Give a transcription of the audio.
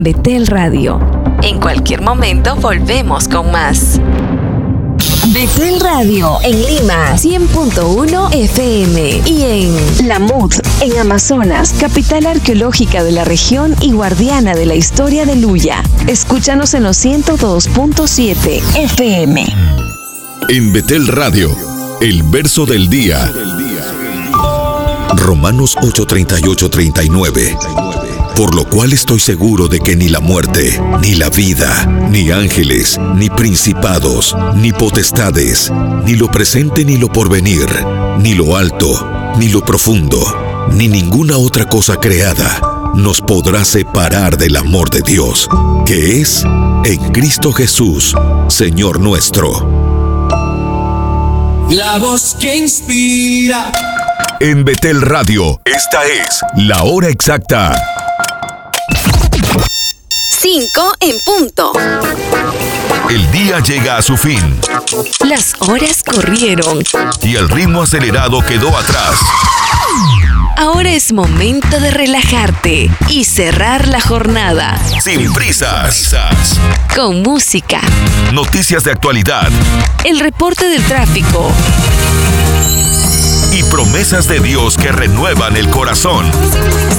Betel Radio. En cualquier momento volvemos con más. Betel Radio en Lima 100.1 FM y en Lamut, en Amazonas, capital arqueológica de la región y guardiana de la historia de Luya. Escúchanos en los 102.7 FM. En Betel Radio, el verso del día. Romanos 8:38-39. Por lo cual estoy seguro de que ni la muerte, ni la vida, ni ángeles, ni principados, ni potestades, ni lo presente ni lo porvenir, ni lo alto, ni lo profundo, ni ninguna otra cosa creada nos podrá separar del amor de Dios, que es en Cristo Jesús, Señor nuestro. La voz que inspira. En Betel Radio, esta es la hora exacta. 5 en punto. El día llega a su fin. Las horas corrieron. Y el ritmo acelerado quedó atrás. Ahora es momento de relajarte y cerrar la jornada. Sin prisas. Con música. Noticias de actualidad. El reporte del tráfico. Y promesas de Dios que renuevan el corazón.